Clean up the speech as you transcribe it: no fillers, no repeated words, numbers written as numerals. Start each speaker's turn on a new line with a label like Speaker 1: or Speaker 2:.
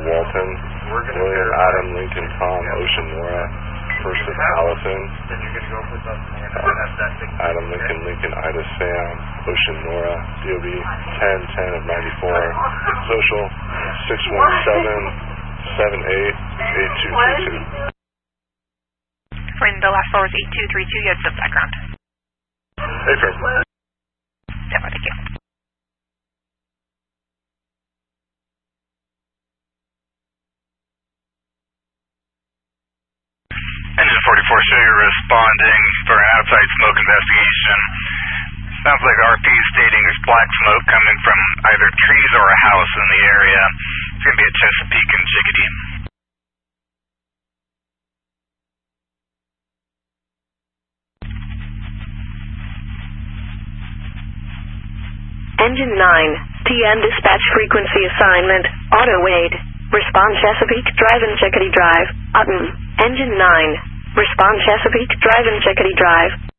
Speaker 1: Walton. William, Adam, Lincoln, Tom, Ocean, Nora. First is Allison. Adam, Lincoln, Lincoln, Ida, Sam, Ocean, Nora. DOB 1010 of 94. Social 617-78-8222.
Speaker 2: Friend, the last 4 was 8232. You had some background.
Speaker 1: Hey, friend.
Speaker 2: Yeah, thank you.
Speaker 3: Engine 44, show you're responding for an outside smoke investigation. Sounds like RP is stating there's black smoke coming from either trees or a house in the area. It's going to be at Chesapeake and Chickadee.
Speaker 4: Engine 9, TN dispatch frequency assignment, auto Wade. Respond Chesapeake, drive in Chickadee Drive. Engine 9, respond Chesapeake, drive in Chickadee Drive.